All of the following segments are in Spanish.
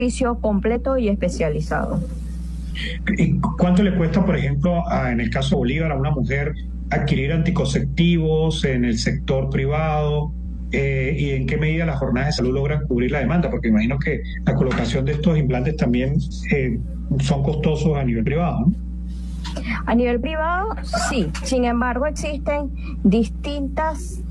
servicio completo y especializado. ¿Y cuánto le cuesta, por ejemplo, en el caso de Bolívar, a una mujer adquirir anticonceptivos en el sector privado? ¿Y en qué medida las jornadas de salud logran cubrir la demanda? Porque imagino que la colocación de estos implantes también son costosos a nivel privado, ¿no? A nivel privado, sí. Sin embargo, existen distintas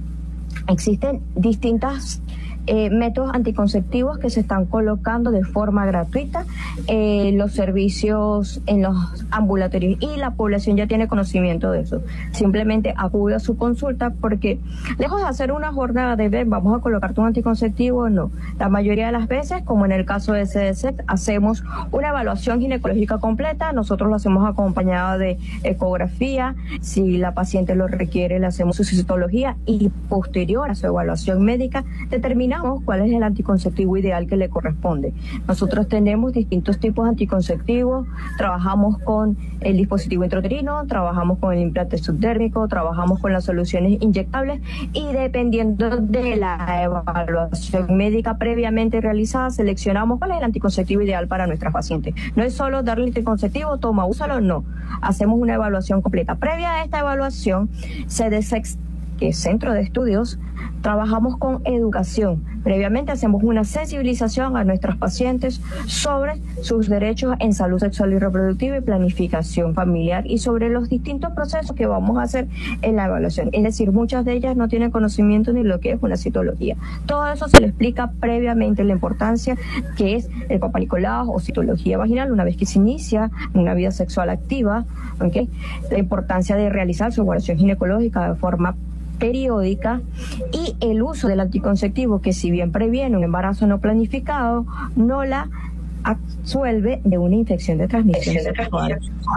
métodos anticonceptivos que se están colocando de forma gratuita, los servicios en los ambulatorios, y la población ya tiene conocimiento de eso. Simplemente acude a su consulta, porque lejos de hacer una jornada de ver, vamos a colocarte un anticonceptivo, no. La mayoría de las veces, como en el caso de CDC, hacemos una evaluación ginecológica completa. Nosotros lo hacemos acompañado de ecografía. Si la paciente lo requiere, le hacemos su citología, y posterior a su evaluación médica determinamos cuál es el anticonceptivo ideal que le corresponde. Nosotros tenemos distintos tipos de anticonceptivos, trabajamos con el dispositivo intrauterino, trabajamos con el implante subdérmico, trabajamos con las soluciones inyectables, y dependiendo de la evaluación médica previamente realizada, seleccionamos cuál es el anticonceptivo ideal para nuestras pacientes. No es solo darle anticonceptivo, toma, úsalo, no. Hacemos una evaluación completa. Previa a esta evaluación, Centro de Estudios, trabajamos con educación. Previamente hacemos una sensibilización a nuestros pacientes sobre sus derechos en salud sexual y reproductiva y planificación familiar, y sobre los distintos procesos que vamos a hacer en la evaluación. Es decir, muchas de ellas no tienen conocimiento ni lo que es una citología. Todo eso se le explica previamente, la importancia que es el Papá Nicolau o citología vaginal una vez que se inicia una vida sexual activa, ¿okay? La importancia de realizar su evaluación ginecológica de forma periódica, y el uso del anticonceptivo, que si bien previene un embarazo no planificado, no la absuelve de una infección de transmisión sexual.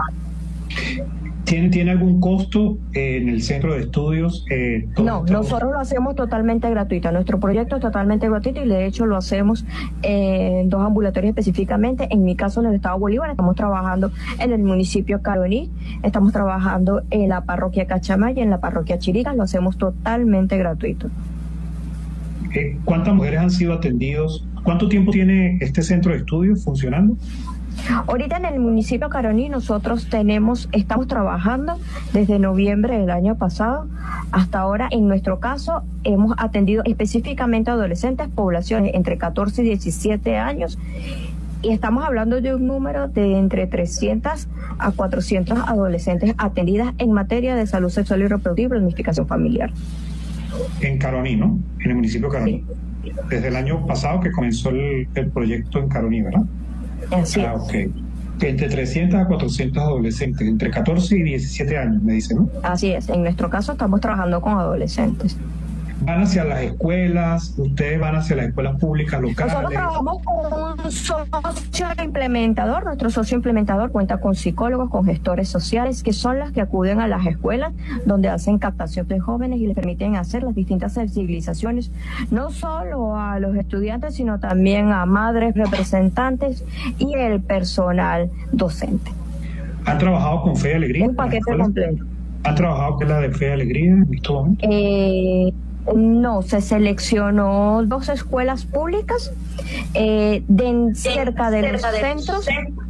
¿Tiene algún costo en el centro de estudios? No, nosotros lo hacemos totalmente gratuito. Nuestro proyecto es totalmente gratuito, y de hecho lo hacemos en 2 ambulatorios específicamente. En mi caso, en el estado Bolívar, estamos trabajando en el municipio Caroní, estamos trabajando en la parroquia Cachamay y en la parroquia Chirica. Lo hacemos totalmente gratuito. ¿Cuántas mujeres han sido atendidos? ¿Cuánto tiempo tiene este centro de estudios funcionando? Ahorita en el municipio Caroní nosotros estamos trabajando desde noviembre del año pasado hasta ahora. En nuestro caso hemos atendido específicamente a adolescentes, poblaciones entre 14 y 17 años, y estamos hablando de un número de entre 300 a 400 adolescentes atendidas en materia de salud sexual y reproductiva y planificación familiar. En Caroní, ¿no? En el municipio Caroní. Sí. Desde el año pasado que comenzó el proyecto en Caroní, ¿verdad? Así es. Ok. Entre 300 a 400 adolescentes, entre 14 y 17 años, me dicen, ¿no? Así es. En nuestro caso estamos trabajando con adolescentes. ¿Van hacia las escuelas? ¿Ustedes van hacia las escuelas públicas locales? Nosotros trabajamos con un socio implementador. Nuestro socio implementador cuenta con psicólogos, con gestores sociales, que son las que acuden a las escuelas donde hacen captación de jóvenes y les permiten hacer las distintas sensibilizaciones, no solo a los estudiantes, sino también a madres, representantes y el personal docente. ¿Han trabajado con Fe y Alegría? Un paquete completo. ¿Han trabajado con la de Fe y Alegría en este momento? No, se seleccionó 2 escuelas públicas cerca de los centros.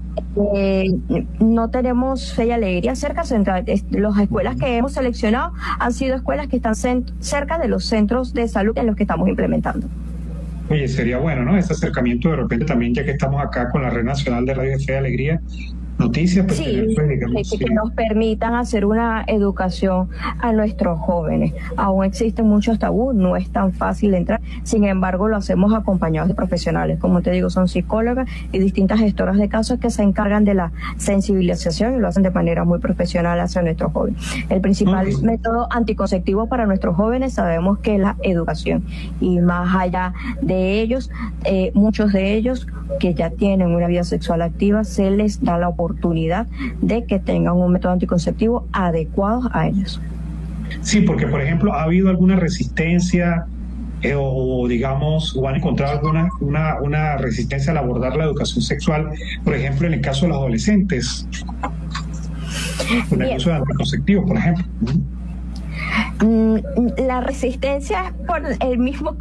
No tenemos Fe y Alegría cerca. Las escuelas que hemos seleccionado han sido escuelas que están cerca de los centros de salud en los que estamos implementando. Oye, sería bueno, ¿no? Ese acercamiento de repente también, ya que estamos acá con la Red Nacional de Radio de Fe y Alegría, noticias, pues, sí, pues, digamos, que nos permitan hacer una educación a nuestros jóvenes. Aún existen muchos tabús, no es tan fácil entrar, sin embargo lo hacemos acompañados de profesionales, como te digo, son psicólogas y distintas gestoras de casos que se encargan de la sensibilización y lo hacen de manera muy profesional hacia nuestros jóvenes. El principal método anticonceptivo para nuestros jóvenes sabemos que es la educación, y más allá de ellos, muchos de ellos que ya tienen una vida sexual activa, se les da la oportunidad de que tengan un método anticonceptivo adecuado a ellos. Sí, porque por ejemplo, ¿ha habido alguna resistencia o digamos, o han encontrado una resistencia al abordar la educación sexual, por ejemplo, en el caso de los adolescentes, con el uso de anticonceptivos, por ejemplo? La resistencia es por el mismo